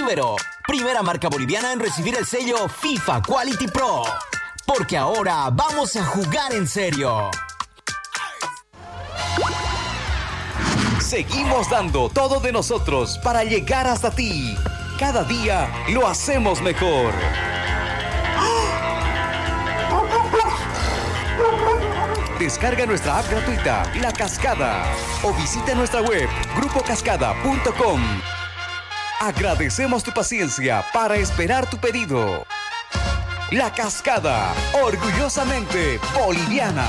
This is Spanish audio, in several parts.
Suero, primera marca boliviana en recibir el sello FIFA Quality Pro. Porque ahora vamos a jugar en serio. Seguimos dando todo de nosotros para llegar hasta ti. Cada día lo hacemos mejor. Descarga nuestra app gratuita, La Cascada, o visita nuestra web, grupocascada.com. Agradecemos tu paciencia para esperar tu pedido. La Cascada, orgullosamente boliviana.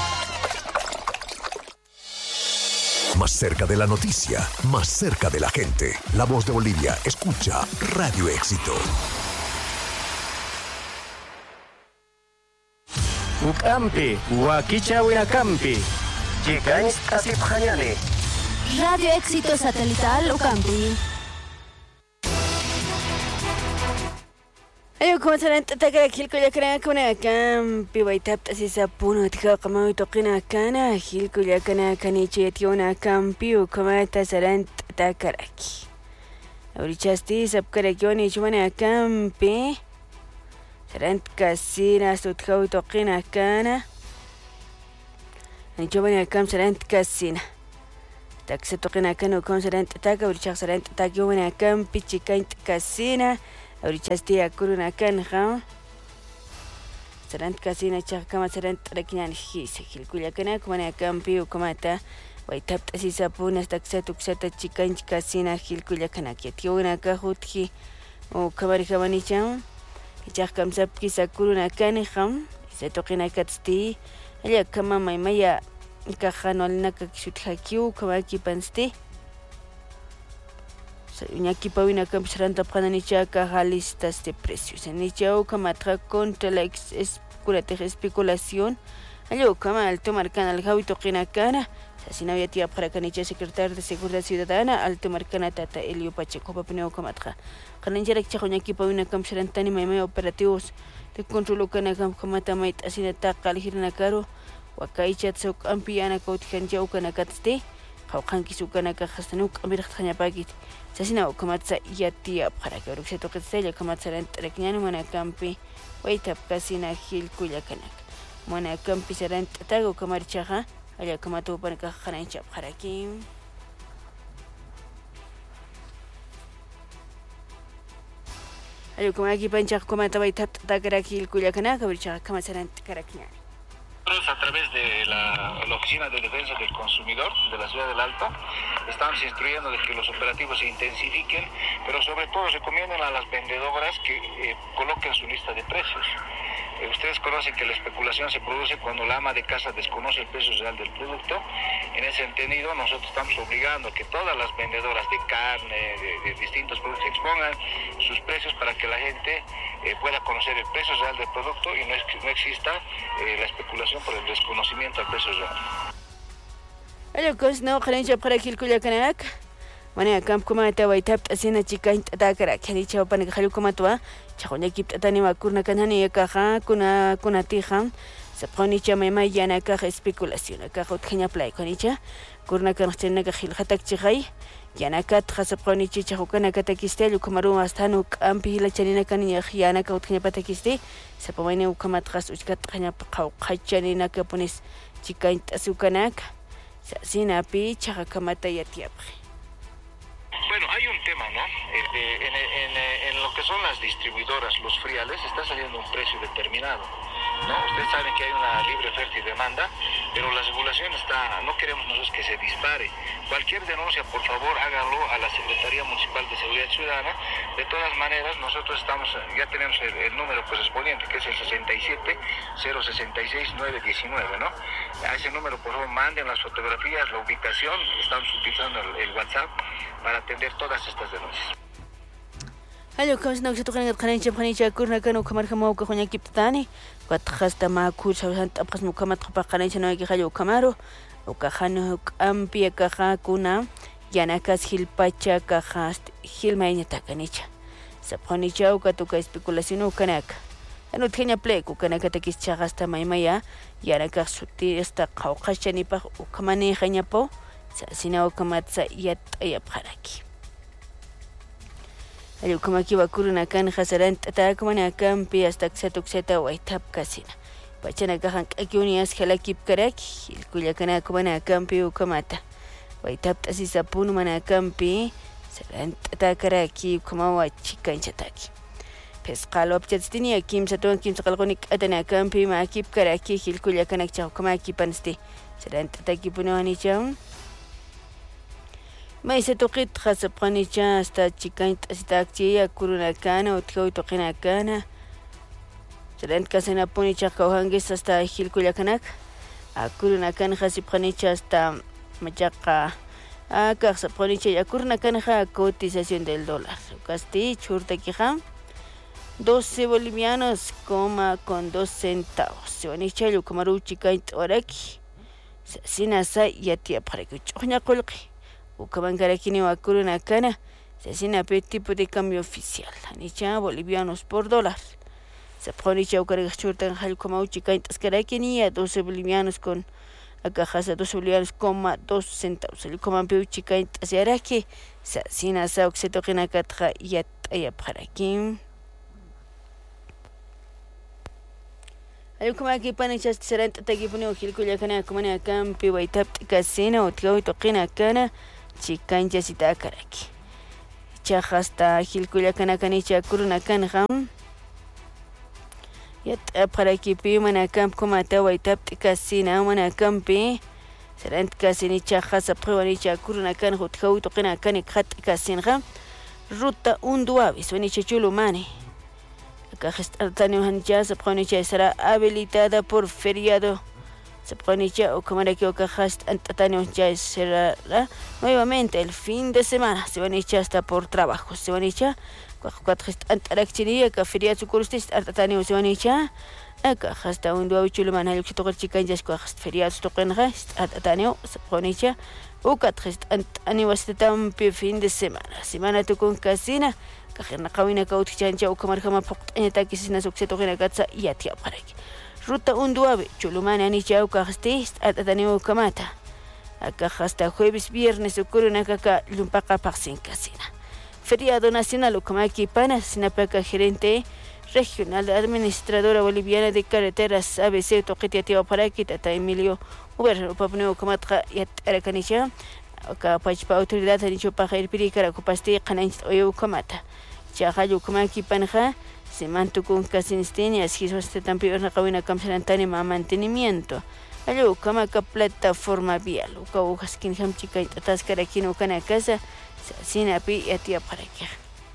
Más cerca de la noticia, más cerca de la gente. La voz de Bolivia, escucha Radio Éxito. Ukampi, Wakicha Winakampi, Chicans Asipjayale. Radio Éxito Satelital Ukampi. Ayo como saran tatakara kilko ya kana kuna kampi waitap tasisa puno tika kama tokina kana kilko ya kana kanichi etiona kampi ukama tasaran takaraki. Ahorichasti sabkarakioni chumana kampi. Saran kasina sutkau tokina kana. Ani chumana kam saran kasina. Taksa tokina kana ukama saran tataka ahorichak saran tataki umana kampi chikain kasina. Ahorichasti akuruna kanja sarant kasina chakama sarant rakinan hisa kilkuya kana kumana kampi ukamata waitap tasisa punas taksa tuksata chikan kasina kilkuya kana kietiona kahutki o kamari kamani cham ichakam sapki sakuruna kanja isa tokina katsti aya kama maimaya kajanol nakakshuthakiu kamaki pansti Ñaki pawina kampisaranta pqananicha caja listas de precios. Anichao kamatra contra la especulación. Allo kama alto marcana al jawi toqina kana. Sasina viatia para canicha secretario de Seguridad Ciudadana alto marcana tata Elio Pacheco papineo kamatra. Kananjara chajo ñaki pawina kampisarantani maimay operativos de control kana kamata mait asina taqal hirna caro. Wakaicha tsok ampiana kautjanjau kana katste. Qawqanki sukana kajastanu kamirqtanya pagit. Sasina ukamatsa yatia para que se toque sella kamatsa entrekñani mana campi waitap kasina hilkuya kanak mana campi serán tago kamarchaja allá kamato para kajancha para aquí ayo kamaki pancha kamata waitap tagara hilkuya kanak kamarchaja kamatsa karakñani. A través de la Oficina de Defensa del Consumidor de la Ciudad del Alto estamos instruyendo de que los operativos se intensifiquen, pero sobre todo recomiendan a las vendedoras que coloquen su lista de precios. Ustedes conocen que la especulación se produce cuando la ama de casa desconoce el precio real del producto. En ese entendido, nosotros estamos obligando a que todas las vendedoras de carne, de distintos productos expongan sus precios para que la gente pueda conocer el precio real del producto y no exista la especulación por el desconocimiento del precio real. Mana kam kumata waitap asina chikain tatakara kani chawpan khalu kumatwa chahonya kip tatani makurna kanani kaha kuna tija saponi chama yana ka especulación ka khotkhanya play kanicha kurna kan khtenna ka khil khatak chigay yana ka khasaponi chahukana ka takistel kumaru astanu ampi la chanina kani yana ka khotkhanya patakiste sapomene ukamat khas uchkat khanya qaw khachanina ka pones chikain tasukanak sasina pi chahakamata yatiapri. Bueno, hay un tema, ¿no? En lo que son las distribuidoras, los friales, está saliendo un precio determinado, ¿no? Ustedes saben que hay una libre oferta y demanda, pero la regulación no queremos nosotros que se dispare. Cualquier denuncia, por favor, háganlo a la Secretaría Municipal de Seguridad Ciudadana. De todas maneras, nosotros ya tenemos el número correspondiente, que es el 67 066 919, ¿no? A ese número, por favor, manden las fotografías, la ubicación. Estamos utilizando el WhatsApp para atender todas estas denuncias. Hallo, kommst noch zu drin, kann ich kurna kanu kamar kamo ko khonya kiptani. Wat khasta ma kur sawant abkhas mukamat khapaqana chano ki hallo kamaro. O kahano ampi kaha kuna yanakas hilpacha kahast hilmaynya takanicha. Saponicha o katuka especulación kanak. Anu tenya plek kanaka takis chagasta maimaya yanakas suti esta qawqachani pa ukamani khanyapo. Sina o kamatsa yat ayapharaki. Ayukamaki wakuruna kan hasaranta takumana kampi hasta kseta waitap kasina. Pachana kahan kakunias halakip karaki, el kuyakana kumana kampi ukamata. Waitap tasisapun mana kampi, saranta takaraki kumawa chikanchataki. Pesqalo apchatstini akim satuan kim saqalqonik atana kampi ma akip karaki, el kuyakana chaukamaki pansti. Saranta takipunoani chaun. Maisa toqit khasapqanicha hasta chikaint asitakchiya kurunakana utkau toqinakana sarant kasana punicha kauhangis hasta hilkullakanak kurunakana khasipqanicha hasta machaqa kasapqanicha yakurunakana cotización del dólar kasti churtakiqa 12 bolivianos con 2 centavos siwanicha lukamaru chikaint oraki sinasa yatia paraki ch'uqña qulqi Ucabangarakini wakuruna kana, se pe tipo de cambio oficial. Anicha bolivianos por dólar. Se ponicha ucaragachurtan halcomauchi caintas carakini a 12 bolivianos con acajas a 12 bolivianos, 2 centavos. El comampiuchi caintas yaraki, sina sa oxetokina katja yat ayaparakim. Ayukamaki panichas seranta takipuni ujilkuyakana kumana kampi waitap kasina utkawi tokina kana. Chikancha sita karaki. Chahasta hilkullakana kanicha kuruna kanham. Yat paraki pi mana kamp kumata waitap kasina mana kampi. Serant kasini chahasa pruanicha kuruna kan hutkawi tokina kani khat kasinha. Ruta unduavis wanicha chulumani. Akajastartani hancha sapqanicha será habilitada por feriado. Sapqanicha o kamaraki o kajast antatani ya será nuevamente el fin de semana. Se van a echar hasta por trabajo. Se van a echar cuatro antarakchini ka feriado sukurstis antatani se van a echar akajasta unduavichuluman halukitoqal chikanjas kajast feriado toqenja antatani sapqanicha o katjast antani wastatampi fin de semana. Semana tukun kasina Kajena kawina kautchancha ukamarjama poqt'añata kisina suksetoqina katsa yatia paraki. Ruta unduabe chulumani anicha ukajasti atatani ukamata. Acá hasta jueves viernes ocurre acá lumpaqa paqsin kasina. Feriado nacional ukamaki pana sinapaka gerente regional administradora boliviana de carreteras ABC toqitiativa paraki tata Emilio Uber upapne ukamatqa yat arakanicha. Acá pachpa autoridad anicho paja irpiri karakupasti qananchit oyo ukamata. Chahayu kumaki panja se mantuvo casi instenias y este también una camsanantani mantenimiento. Ayo kamaka plataforma vial. Uka uhaskin hamchika atascarakino kana casa sinapi yatia para que.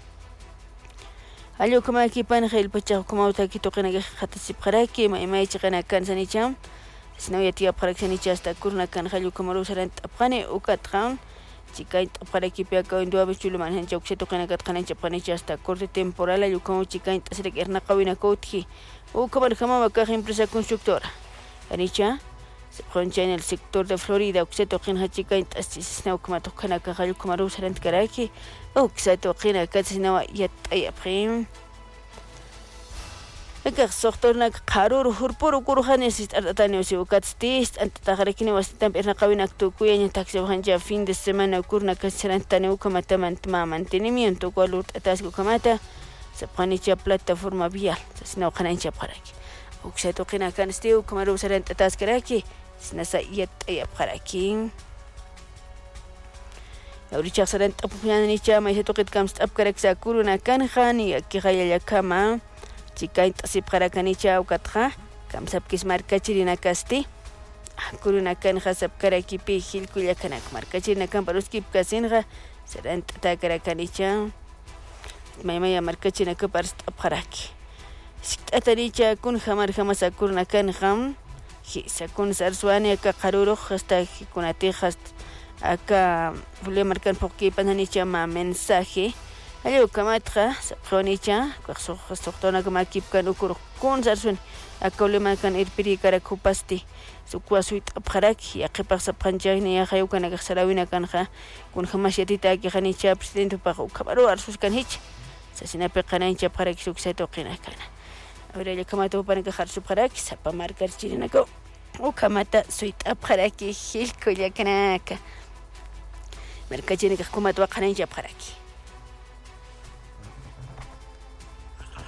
Ayo kamaki panja el pacha como utaki tokena hatasi para que mai chikana kansanicham. Sino yatia para que nicha hasta kurna kan hayo kamaru sarant apane ukatran. Chica para que pea que indua bichuluman hancha ukseto kana katkanancha panicha hasta corte temporal ayukamu chica intasere erna kawina kouthi o kamar kama baka empresa constructora anicha se concha en el sector de Florida ukseto kinha chica intasisna ukama tokana ka hayu kamaru sarant karaki ukseto kina katsina yat ayaprim Eka sortorna qarur hurpuru kuruhanesis artatani si ukatstis antataharakini wasitam erna qawinak tukuyaña taxi fin de semana kurna kasarantani ukamataman mantenimiento kualurt atasku kamata sapqanicha plataforma vial sasina uqanancha paraki uksato qina kansti ukamaru sarant ataskaraki sinasa yat ayapqaraki Auricha sarant apuñanicha maisato qitkamst apkaraksa kuruna kanjani akihayalla kama Chica así para canicha o catja, camsap que es marca chirina casti, curuna canja sap caraki pijil cuya canak marca chirina camparuski casinja, serán tacara canicha, maya marca china que parst aparaki. Ataricha kun jamar jamás a curuna canjam, sakun sarsuani acá caruro hasta con atijas acá le marcan porque pananicha ma mensaje. Ayo kamatra sapqonicha qaqsuqtona kamakip kan ukur kun sarsun akolema kan irpiri karakupasti sukwasuit apharak yaqipaq sapqanchayni yahayu kana qsarawina kanja kun jamashitita qanicha presidente paqa ukamaru arsus kan hich sasinapi qanancha apharak suksato qina kana ahora ya kamata para que harsu apharak sapa marcar chirinako ukamata suit apharak hilko ya kanaka merkachini qaqkumata qanancha apharak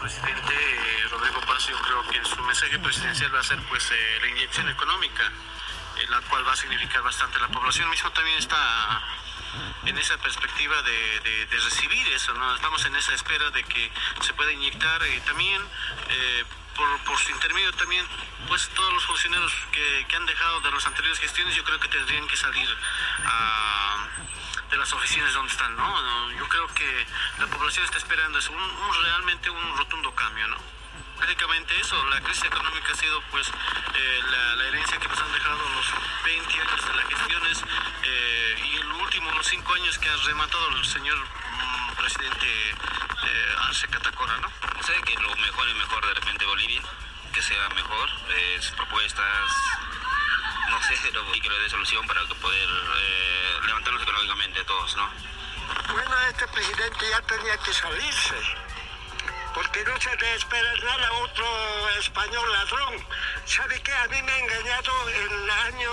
presidente Rodrigo Paz, yo creo que en su mensaje presidencial va a ser pues la inyección económica, la cual va a significar bastante. La población misma también está en esa perspectiva de recibir eso, ¿no? Estamos en esa espera de que se pueda inyectar también por su intermedio también, pues todos los funcionarios que han dejado de las anteriores gestiones, yo creo que tendrían que salir de las oficinas donde están, ¿no? Yo creo que la población está esperando eso, realmente un rotundo cambio, ¿no? Prácticamente eso, la crisis económica ha sido pues la herencia que nos han dejado los 20 años de las gestiones y el último, los 5 años que ha rematado el señor presidente Arce Catacora, ¿no? Sé que lo mejor es mejor de repente Bolivia, que sea mejor, propuestas, no sé, y que lo dé solución para que poder levantarnos económicamente todos, ¿no? Bueno, este presidente ya tenía que salirse, porque no se le espera nada a otro español ladrón. ¿Sabe qué? A mí me ha engañado el año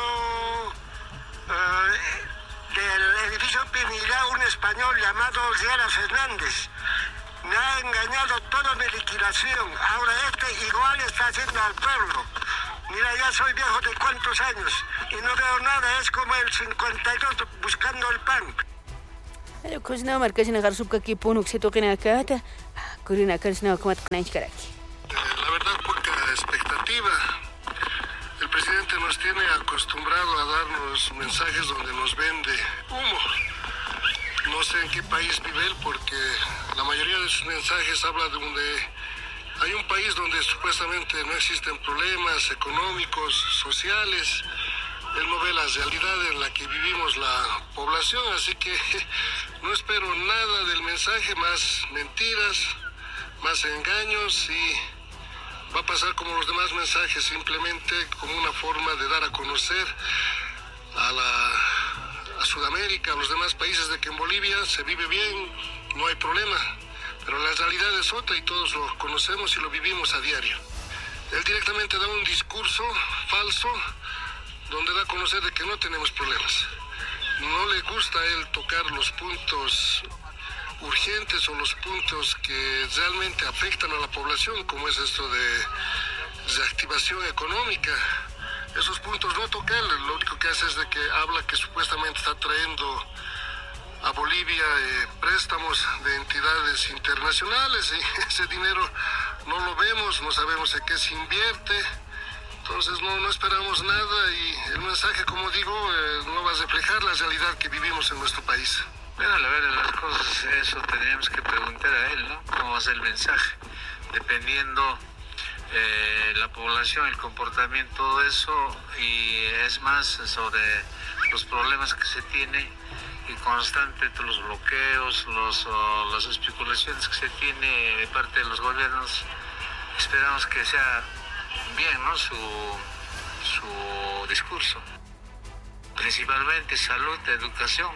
del edificio Pinilla un español llamado Ziara Fernández. Me ha engañado toda mi liquidación. Ahora este igual está haciendo al pueblo. Mira, ya soy viejo de cuántos años y no veo nada, es como el 52 buscando el pan. Cosina marcasina garsupka ki punuk se toqina kata, kurina karsina komat qanach karaki. La verdad, poca expectativa. El presidente nos tiene acostumbrado a darnos mensajes donde nos vende humo. No sé en qué país vive él, porque la mayoría de sus mensajes habla de donde hay un país donde supuestamente no existen problemas económicos, sociales. Él no ve la realidad en la que vivimos la población, así que no espero nada del mensaje, más mentiras, más engaños, y va a pasar como los demás mensajes, simplemente como una forma de dar a conocer a Sudamérica, a los demás países, de que en Bolivia se vive bien, no hay problema, pero la realidad es otra y todos lo conocemos y lo vivimos a diario. Él directamente da un discurso falso donde da a conocer de que no tenemos problemas. No le gusta a él tocar los puntos urgentes o los puntos que realmente afectan a la población, como es esto de reactivación económica. Esos puntos no toca él, lo único que hace es de que habla que supuestamente está trayendo a Bolivia préstamos de entidades internacionales, y ese dinero no lo vemos, no sabemos en qué se invierte. Entonces no esperamos nada, y el mensaje, como digo, no va a reflejar la realidad que vivimos en nuestro país. Bueno, la verdad de las cosas, eso tendríamos que preguntar a él, ¿no? ¿Cómo va a ser el mensaje? Dependiendo la población, el comportamiento, todo eso, y es más sobre los problemas que se tiene y constante, los bloqueos, las especulaciones que se tiene de parte de los gobiernos. Esperamos que sea bien, ¿no? Su discurso, principalmente salud, educación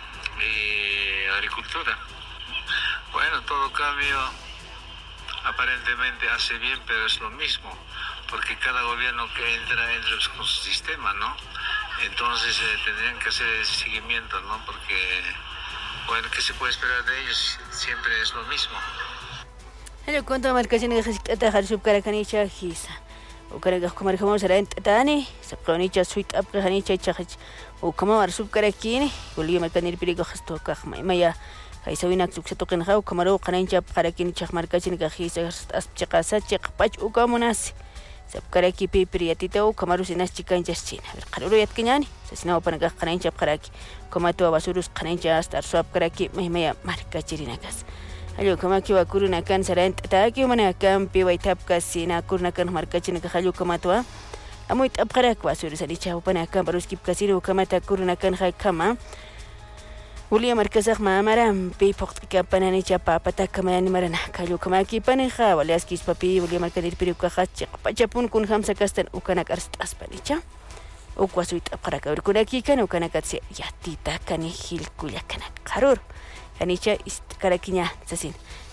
y agricultura. Bueno, todo cambio aparentemente hace bien, pero es lo mismo, porque cada gobierno que entra con su sistema, ¿no? Entonces tendrían que hacer ese seguimiento, ¿no? Porque, bueno, ¿qué se puede esperar de ellos? Siempre es lo mismo. Hello, ¿cuánto marcación de dejar su cara canicha hisa? O cara que comer como será en tani, se planicha suite up canicha chachach. O como ar sub cara kini, Bolivia marcanir perigo gesto kachma. Maya, hay sabina que se toquen jau, como canicha para kini chach marcación que hisa as chacasa chacpach o como nasi. Se cara ki pipiriatita o como rusinas chican chachina. Caluro yat kenyani, se sina o para canicha para aquí. Como tu abasurus canicha hasta suab cara ki maya marcachirinakas. Ayo kama kiwa kuruna kan sarant taaki mana kan piwa tapka sina kuruna kan markachin ka halu kama toa amoy tapqara kwa suru sani chaw pana kan baruski kasino kama ta kuruna kan hay kama Ulia markazak ma maram pi poqt ka panani chapa pata kama ni marana kalu kama ki paneja waliaskis papi ulia markadir piru ka khach pachapun kun khamsa kastan ukana karst aspanicha o kwa suit tapqara ka urkuna ki kan ukana katse yatita kan hil kuya kana qarur Kanicha ist karakinya sasin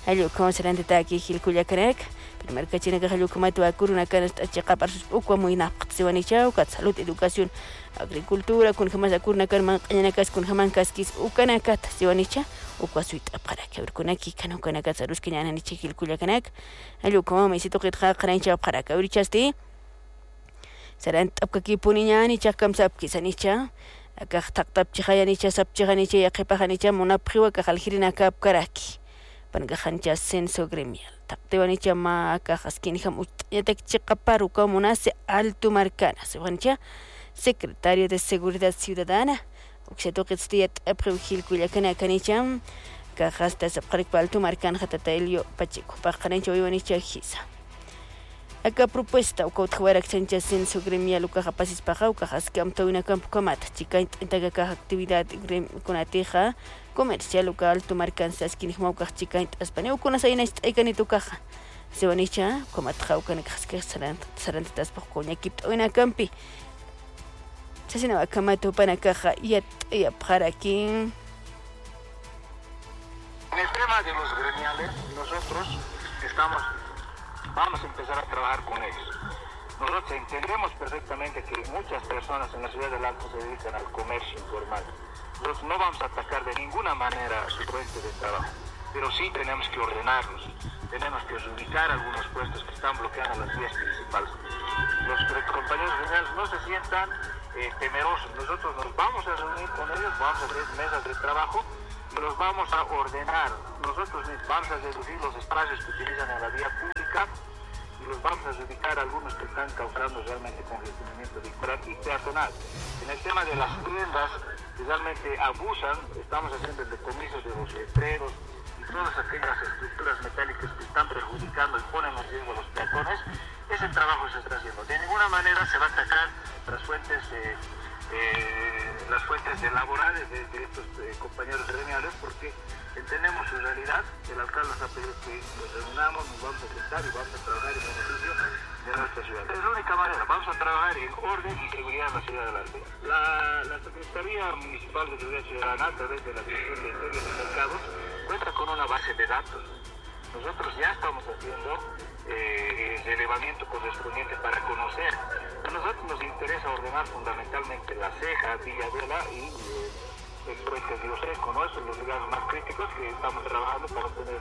Ayo como serán de aquí Gilcuya Canek, primer cachina que Halu Comatu Acuruna Canas Achica para sus poco muy napsiwanichao, cat salud, educación, agricultura, con jamás Acurna Carman, Anacas con Jaman Casquis, Ucanacat, Siwanicha, Uquasuita para que ver con aquí, Cano Canacazarus Kiana ni Gilcuya Canek, Ayo como me siento que Carancha para que urichaste, serán tapkaki puniña ni chakam sapkisanicha, acá tap chihayanicha sapchihanicha y akepahanicha, monapriwa Cajalgirina Cap Karaki. Pangajancha censo gremial. Taptevanicha ma cajasquinjam uyatek chicaparu comunase alto marcana. Sevancha, secretario de Seguridad Ciudadana. Uxetoquestiat aprujil cuyacana canicham. Cajasta saparic alto marcana jatatelio pacheco. Pajancho ivanicha gisa. Acá propuesta, o cautjuar accencha censo gremial, o cajapasis paja, o cajascam toina campo comat, chica integra actividad con ateja comercial local, tomar cansas, quien no chica español, con las ainas y tu caja. Se van a echar, como atraucan que sarantas por coña, quipto en a campi. Se hacen a camato para caja y para aquí. En el tema de los gremiales, nosotros vamos a empezar a trabajar con ellos. Nosotros entendemos perfectamente que muchas personas en la ciudad del Alto se dedican al comercio informal. Nosotros no vamos a atacar de ninguna manera su fuente de trabajo, pero sí tenemos que ordenarlos, tenemos que ubicar algunos puestos que están bloqueando las vías principales. Los compañeros gremiales no se sientan temerosos. Nosotros nos vamos a reunir con ellos, vamos a hacer mesas de trabajo y los vamos a ordenar. Nosotros vamos a reducir los espacios que utilizan en la vía pública y los vamos a dedicar a algunos que están causando realmente congestionamiento vehicular y peatonal. En el tema de las tiendas, que realmente abusan, estamos haciendo el decomiso de los letreros y todas aquellas estructuras metálicas que están perjudicando y ponen en riesgo a los peatones. Ese trabajo se está haciendo. De ninguna manera se va a atacar las fuentes laborales de estos compañeros gremiales, porque entendemos su realidad. El alcalde nos ha pedido que nos reunamos, nos vamos a sentar y vamos a trabajar en beneficio de nuestra ciudad. Es la única manera, vamos a trabajar en orden y seguridad en la ciudad del Alto. La Secretaría Municipal de Seguridad Ciudadana, a través de la Dirección de Interior y Mercados, cuenta con una base de datos. Nosotros ya estamos haciendo el relevamiento correspondiente para conocer. A nosotros nos interesa ordenar fundamentalmente La Ceja, Villavela y el puente de Oseco, ¿no? Esos son los lugares más críticos que estamos trabajando para obtener.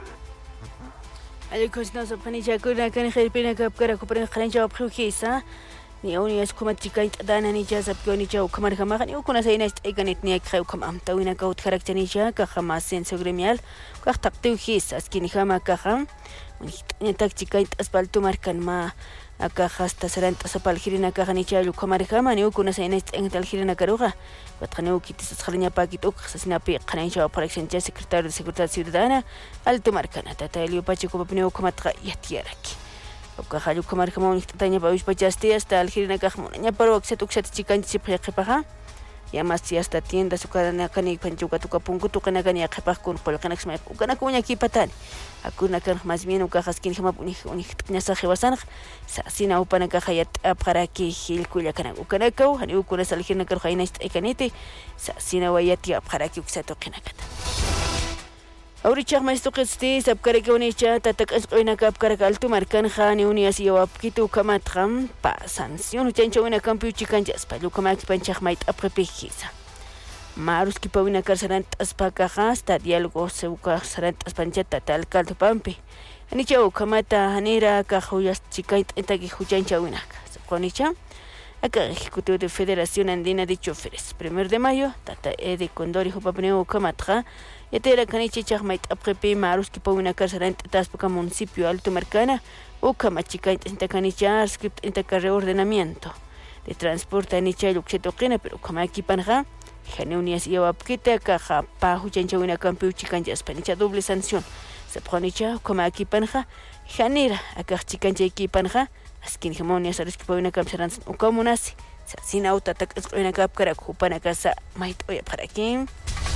Alikos no sopanicha kuna kan khirpina kap kara kupren khalancha opkhisa ni oni es kuma chikai dana ni jazab goni chau kamar kama ni ukuna sayna iganit ni khau kam am tawina kaut karaktani cha ka khama senso gremial ka taqtiu khis askini khama ka kham ni tak chikai asfalto markan ma aka hasta serán tasapal girina kahanicha lu kamarikama ni ukuna sayna en tal girina karuga watkhanu kitis khalinya pakit uk khasina pi qanancha operación secretario de Seguridad Ciudadana Alto Marcana Tatalio Pacheco Papineo Kamatra Yatiaraki Okahalu Kamarkama Tanya Paush Pachasti hasta el girina kahmunya pero oxetuxet chikan chipre kepaha Yamasti hasta tienda su cadena cani panchuca tu capungu tu canagani a capaz con polcanax me ucanacuña aquí patan. Acuna can más bien ucajaskin jamap unisaje basan. Sasina upana cajayat para que gil cuya cana ucanacau, hani ucuna saligina carjaina ecanete. Sasina wayati para que uxato canacata. Aurichak maestro que esté, sabkare que unicha, tatakas oina capcar alto marcan jani unias y wapkito kamatram, pa sanción, uchancho una campi chicanjas, pa lucamak panchak mait aprepejisa. Marus ki pa una carcerant aspacajas, ta diálogo se uca sarant aspanchata tal caldo pampi. Anicha ucamata hanera cajuyas chicait entaki huchancha unaca. Sabconicha, acá Ejecutivo de Federación Andina de Choferes, 1 de mayo, tata de Condori Jupapneo Ucamatra, Yatera Caniche Chagmait Aprepe Marus que pone una carcerante Taspoca Municipio Alto Marcana, Ucamachica en Canicha, script en reordenamiento de transporte a Nicha y Luxetoquena, pero como aquí panja, Janeunias y Wapquita, Caja, Paju Chanchawina Campu Chicancha, Spanicha doble sanción, Sapronicha, como aquí panja, Janera, acá Chicancha y panja, Askin Jamonias a los que pone una carcerante Ucamunasi, sin auto atacas en la capcara, Cupana Casa, Mait Oya para aquí.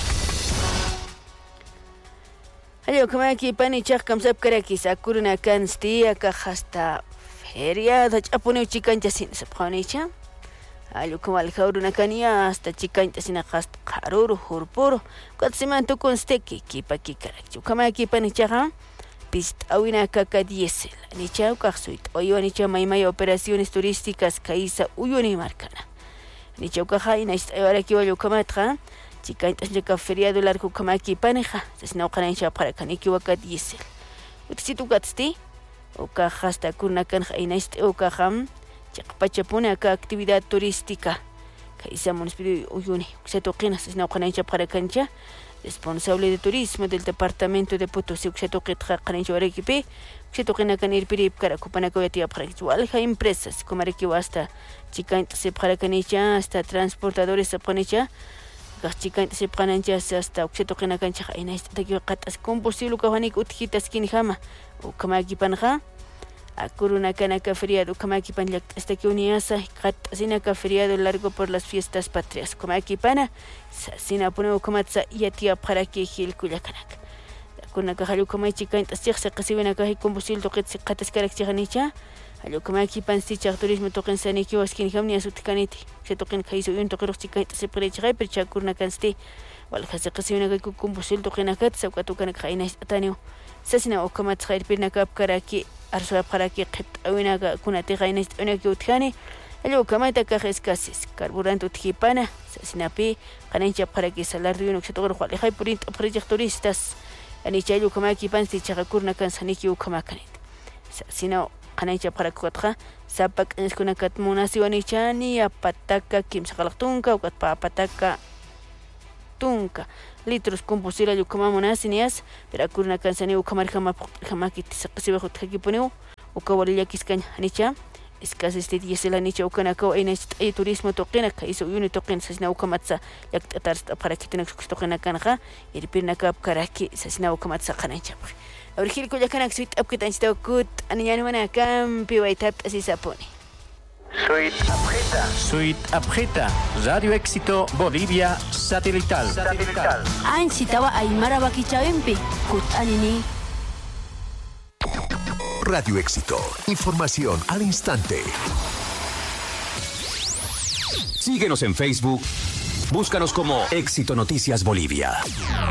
Ayo kama ki pani chak kamsap karaki sakuruna kansti aka hasta feria da chapone chikancha sin sapkhanicha ayo kama alkhawruna kania hasta chikancha sin hasta qaruru hurpuro katsiman to konsteki ki paki karakchu kama ki pani chak pist awina kaka diesel anicha ukaqsuit oyo anicha maymaya operaciones turísticas kaisa uyuni markana anicha ukaja inaist ayoraki wayo kamatqa chikaintasñaka feriado largo kamaki paneja sasina uqanancha para kaniki waka diesel utisitu gatsti ukaja hasta kunakanja inaist ukaja chaqpachapuna aka actividad turística kaisa municipio uyuni uksatoqina sasina uqanancha para kancha responsable de turismo del departamento de Potosí uksatoqitqa qanincha warakipi uksatoqina kan irpirip karakupanaka yatia paraqchualja empresas comariki hasta chikainta sepqarakanicha hasta transportadores sapqanicha chicainta sepqanancha hasta uksatoqina kancha inaista takiwa qatas combustible kawanik utjitas kinjama ukamakipanja Acuruna Kanaka feriado, Kamakipan hasta que uniasa, Katasina feriado largo por las fiestas patrias. Kamakipana, Sina Puno Kamatsa y Atia para que Gil Kuyakanak. Kunaka Halu Kamaichika, Tasirsa Kasivana Kahi Combusil to Katas Karakchanicha, Halu Kamakipan Sticha Turismo Token Saniki was Kinhamnia Sutkaniti, Setoken Kaiso Untokorchika, separate Repercha Kurnakansti, while Kasakasivana Combusil to Kenakat, Sakatukan Kainas Atanio, Sasina Okamat Pirnakap Karaki. Arso para que awinaga kuna tegaines unaki utkani alo kamata kajeskasis carburante utjipana sasinapi kanancha para que salario no sector cual hay proyectos turistas anichayo kamaki pansi chagakurna kansaniki ukamakanit sasina kanancha para kotja sapak eskuna katmunasi wanichani apataka kimsakalaktunka ukat pataka tunka litros combustible yo kamamuna sinias pero kurna kansani ukamar jamaki tisaqsiba khuthakipuneu ukawalilla kiskanya anicha escasez de diesel anicha ukanaka en turismo toqina kaiso yuni toqin sasina ukamatsa yaktatar para que tenak toqina kanja irpirna kap karaki sasina ukamatsa qanancha aurigil ko yakana suit apkitanchta kut aniñani wana kampi waitap asisaponi Suite Abjeta, Radio Éxito Bolivia Satelital. Ansitawa Aymara Bakichawempi, Kut Anini. Radio Éxito, información al instante. Síguenos en Facebook, búscanos como Éxito Noticias Bolivia.